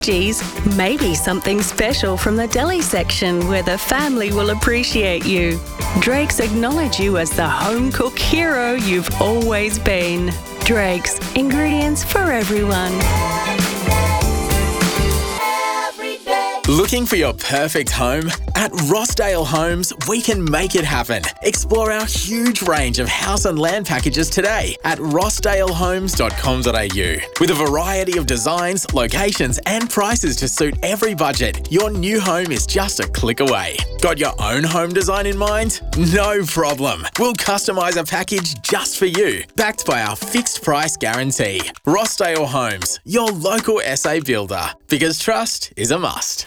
Geez, maybe something special from the deli section where the family will appreciate you. Drake's acknowledge you as the home cook hero you've always been. Drake's, ingredients for everyone. Looking for your perfect home? At Rossdale Homes, we can make it happen. Explore our huge range of house and land packages today at rossdalehomes.com.au. With a variety of designs, locations and prices to suit every budget, your new home is just a click away. Got your own home design in mind? No problem. We'll customise a package just for you, backed by our fixed price guarantee. Rossdale Homes, your local SA builder, because trust is a must.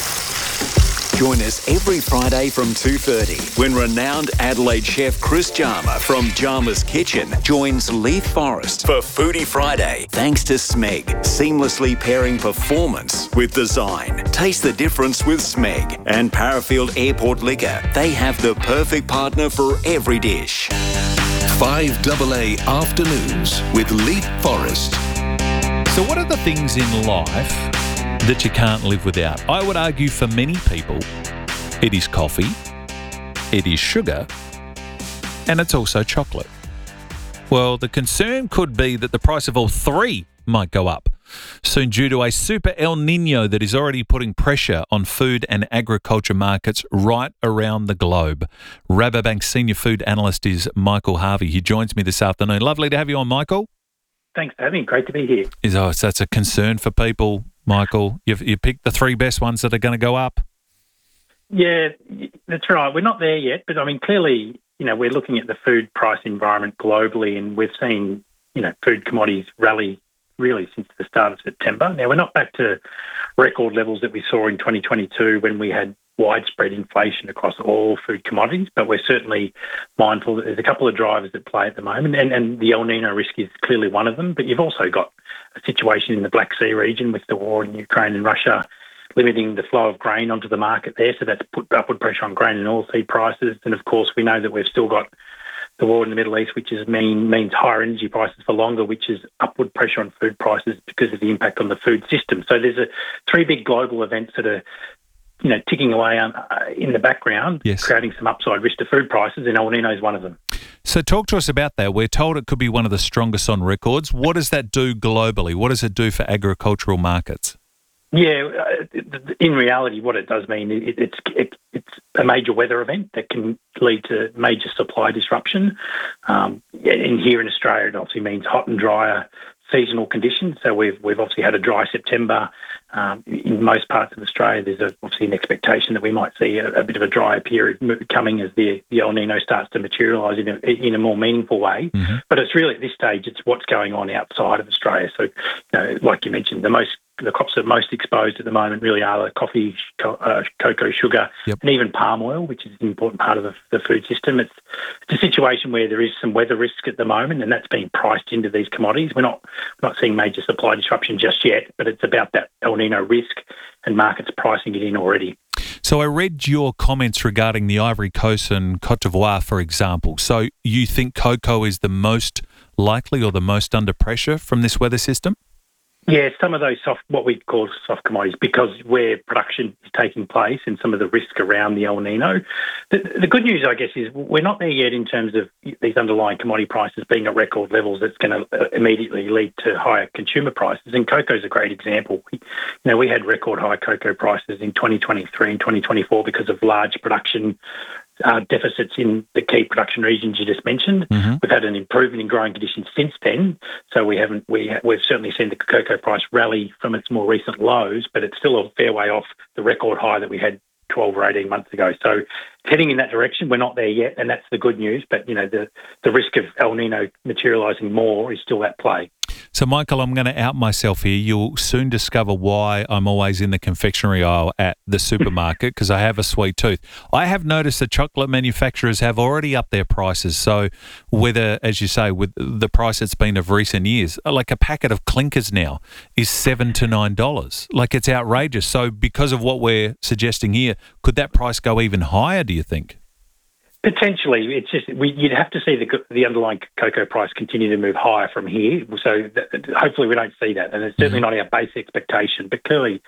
Join us every Friday from 2:30 when renowned Adelaide chef Chris Jarma from Jarma's Kitchen joins Leith Forrest for Foodie Friday. Thanks to Smeg, seamlessly pairing performance with design. Taste the difference with Smeg and Parafield Airport Liquor. They have the perfect partner for every dish. 5AA Afternoons with Leith Forrest. So what are the things in life that you can't live without? I would argue for many people, it is coffee, it is sugar, and it's also chocolate. Well, the concern could be that the price of all three might go up soon due to a super El Nino that is already putting pressure on food and agriculture markets right around the globe. Rabobank Senior Food Analyst is Michael Harvey. He joins me this afternoon. Lovely to have you on, Michael. Thanks for having me. Great to be here. So that's a concern for people, Michael. You picked the three best ones that are going to go up. Yeah, that's right. We're not there yet, but I mean, clearly, we're looking at the food price environment globally, and we've seen, food commodities rally really since the start of September. Now, we're not back to record levels that we saw in 2022 when we had widespread inflation across all food commodities, but we're certainly mindful that there's a couple of drivers at play at the moment, and the El Nino risk is clearly one of them, but you've also got a situation in the Black Sea region with the war in Ukraine and Russia limiting the flow of grain onto the market there, so that's put upward pressure on grain and oilseed prices. And of course, we know that we've still got the war in the Middle East, which means higher energy prices for longer, which is upward pressure on food prices because of the impact on the food system. So there's three big global events that are ticking away in the background, yes, creating some upside risk to food prices, and El Nino is one of them. So talk to us about that. We're told it could be one of the strongest on records. What does that do globally? What does it do for agricultural markets? Yeah, in reality, what it does mean it's a major weather event that can lead to major supply disruption. And here in Australia, it obviously means hot and drier seasonal conditions. So we've obviously had a dry September. In most parts of Australia, there's obviously an expectation that we might see a bit of a drier period coming as the El Nino starts to materialise in a more meaningful way. Mm-hmm. But it's really, at this stage, it's what's going on outside of Australia. So, like you mentioned, the crops that are most exposed at the moment really are the coffee, cocoa, sugar, yep, and even palm oil, which is an important part of the food system. It's a situation where there is some weather risk at the moment, and that's being priced into these commodities. We're not seeing major supply disruption just yet, but it's about that El Nino risk and markets pricing it in already. So I read your comments regarding the Ivory Coast and Cote d'Ivoire, for example. So you think cocoa is the most likely or the most under pressure from this weather system? Yeah, some of those what we call soft commodities, because where production is taking place and some of the risk around the El Nino. The good news, I guess, is we're not there yet in terms of these underlying commodity prices being at record levels. That's going to immediately lead to higher consumer prices. And cocoa is a great example. We had record high cocoa prices in 2023 and 2024 because of large production deficits in the key production regions you just mentioned. Mm-hmm. We've had an improvement in growing conditions since then, so we've certainly seen the cocoa price rally from its more recent lows, but it's still a fair way off the record high that we had 12 or 18 months ago. So heading in that direction, we're not there yet, and that's the good news, but the risk of El Nino materialising more is still at play. So, Michael, I'm going to out myself here. You'll soon discover why I'm always in the confectionery aisle at the supermarket, because I have a sweet tooth. I have noticed that chocolate manufacturers have already upped their prices. So whether, as you say, with the price it's been of recent years, like a packet of Clinkers now is $7 to $9. Like, it's outrageous. So because of what we're suggesting here, could that price go even higher, do you think? Potentially, it's just you'd have to see the underlying cocoa price continue to move higher from here. So hopefully we don't see that, and it's certainly not our base expectation. But clearly,